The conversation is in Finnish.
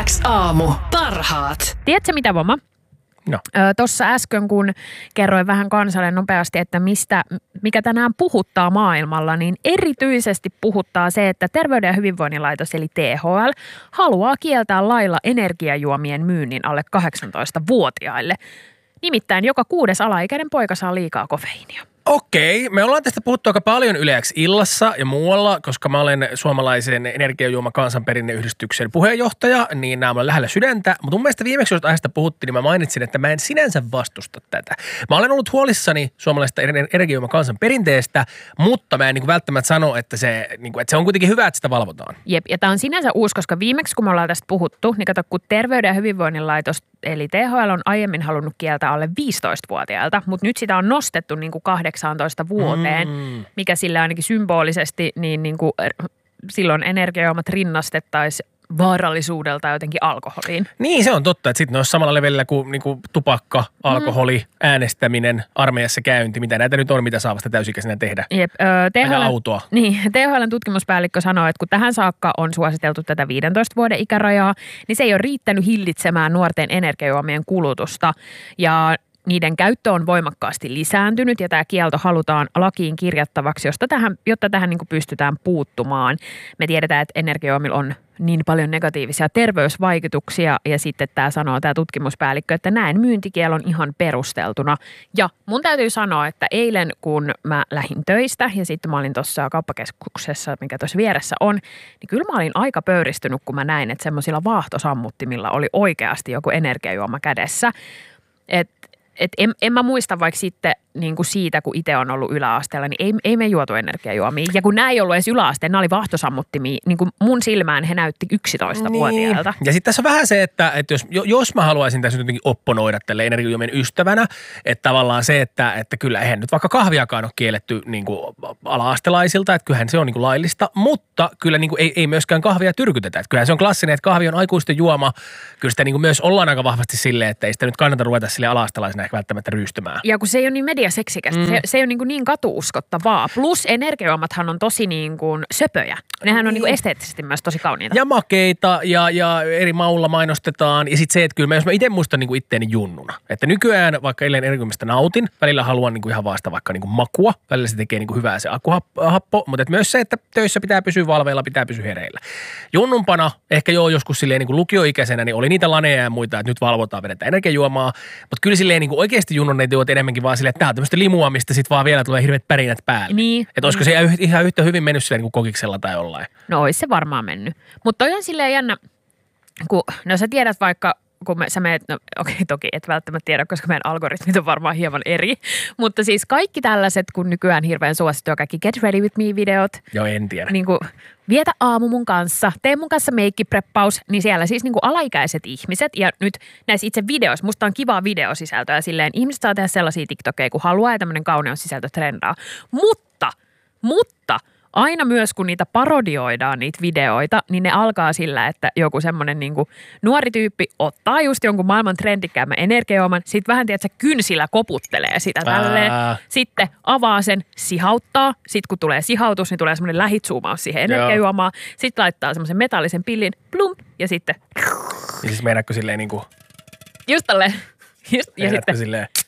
Aamu. Parhaat. Tiedätkö mitä, Voma? No. Tuossa äsken, kun kerroin vähän kansalle nopeasti, että mikä tänään puhuttaa maailmalla, niin erityisesti puhuttaa se, että Terveyden ja hyvinvoinnin laitos eli THL haluaa kieltää lailla energiajuomien myynnin alle 18-vuotiaille. Nimittäin joka 6. alaikäinen poika saa liikaa kofeiinia. Okei, me ollaan tästä puhuttu aika paljon Yle X illassa ja muualla, koska mä olen suomalaisen energiajuoma kansanperinneyhdistyksen puheenjohtaja, niin nämä on lähellä sydäntä. Mutta mun mielestä viimeksi, jos aiheesta puhuttiin, niin mä mainitsin, että mä en sinänsä vastusta tätä. Mä olen ollut huolissani suomalaisesta energiajuoma kansanperinteestä, mutta mä en välttämättä sano, että se on kuitenkin hyvä, että sitä valvotaan. Jep, ja tää on sinänsä uusi, koska viimeksi kun me ollaan tästä puhuttu, niin kato, kun Terveyden ja hyvinvoinnin laitos eli THL on aiemmin halunnut kieltää alle 15-vuotiailta, mutta nyt sitä on nostettu 18 vuoteen, mikä sillä ainakin symbolisesti niin kuin silloin energiajuomat rinnastettaisiin vaarallisuudelta jotenkin alkoholiin. Niin, se on totta, että sitten ne olisi samalla levelillä kuin tupakka, alkoholi, äänestäminen, armeijassa käynti, mitä näitä nyt on, mitä saa vasta täysikäisenä tehdä. Jep, autoa. Niin, THL:n tutkimuspäällikkö sanoi, että kun tähän saakka on suositeltu tätä 15 vuoden ikärajaa, niin se ei ole riittänyt hillitsemään nuorten energiajuomien kulutusta ja niiden käyttö on voimakkaasti lisääntynyt ja tämä kielto halutaan lakiin kirjattavaksi, jotta tähän niin kuin pystytään puuttumaan. Me tiedetään, että energiajuomilla on niin paljon negatiivisia terveysvaikutuksia ja sitten tämä tutkimuspäällikkö, että näen myyntikielon ihan perusteltuna. Ja mun täytyy sanoa, että eilen kun mä lähdin töistä ja sitten mä olin tuossa kauppakeskuksessa, mikä tuossa vieressä on, niin kyllä mä olin aika pöyristynyt, kun mä näin, että semmoisilla vaahtosammuttimilla oli oikeasti joku energiajuoma kädessä. En mä muista vaikka sitten niin kuin siitä, kun itse on ollut yläasteella, niin ei me juotu energiajuomia. Ja kun nämä ei ollut edes yläasteen, nämä oli vaahtosammuttimia, niin kuin mun silmään he näytti 11-vuotiailta. Niin. Ja sitten tässä on vähän se, että jos mä haluaisin tässä nyt jotenkin opponoida tälle energiajuomien ystävänä, että tavallaan se, että kyllä eihän nyt vaikka kahviakaan ole kielletty niin kuin ala-astelaisilta, että kyllähän se on niin kuin laillista, mutta kyllä niin kuin ei myöskään kahvia tyrkytetä. Että kyllähän se on klassinen, että kahvi on aikuisten juoma. Kyllä sitä niin kuin myös ollaan aika vahvasti silleen, että ei sitä nyt kannata ruveta sille ala-astelaisena ehkä välttämättä ryystymään. Ja kun se ei ole niin mediaseksikästä, se ei ole niin katu-uskottavaa. Plus energiajuomathan on tosi niin kuin söpöjä. Nehän on niin kuin esteettisesti myös tosi kauniita. Ja makeita ja eri maulla mainostetaan. Ja sitten se, että kyllä jos mä itse muistan niin kuin itteeni junnuna. Että nykyään vaikka eilen energiajuomista nautin, välillä haluan niin kuin ihan vaan sitä vaikka niin kuin makua. Välillä se tekee niin kuin hyvää se akuhappo, mutta myös se, että töissä pitää pysyä valveilla, pitää pysyä hereillä. Junnumpana, ehkä joskus silleen niin kuin lukioikäisenä, niin oli niitä laneja ja muita, että nyt valvotaan, vedetään energiajuomaa. Mutta kyllä silleen niin kuin oikeasti junnuneet juot enemmänkin vaan silleen, että tää on tämmöistä limua, mistä sitten vaan vielä tulee hirveät pärinät päälle. Niin. Että olisiko se ihan yhtä hyvin mennyt silleen niin kuin kokiksella tai jollain. No olisi se varmaan mennyt. Mutta toi on silleen jännä, kun sä tiedät vaikka, kun sä meet, no okei, toki et välttämättä tiedä, koska meidän algoritmit on varmaan hieman eri. Mutta siis kaikki tällaiset, kun nykyään hirveän suosittua kaikki Get Ready With Me-videot. Joo, en tiedä. Niin kuin vietä aamu mun kanssa, tee mun kanssa meikkipreppaus, niin siellä siis niin kuin alaikäiset ihmiset. Ja nyt näissä itse videoissa, musta on kivaa videosisältöä silleen, ihmiset saa tehdä sellaisia TikTokeja, kun haluaa ja tämmöinen kauneussisältö trendaa. Mutta aina myös, kun niitä parodioidaan, niitä videoita, niin ne alkaa sillä, että joku semmoinen niin kuin nuori tyyppi ottaa just jonkun maailman trendikkäämmän energiajuoman, sitten vähän tiedätkö, kynsillä koputtelee sitä tälleen, sitten avaa sen, sihauttaa, sitten kun tulee sihautus, niin tulee semmoinen lähitsuumaus siihen energiajuomaan, sitten laittaa semmoisen metallisen pillin, plump, ja sitten... Ja siis meinaatko silleen niin kuin... Just tälleen. Ja sitten... silleen...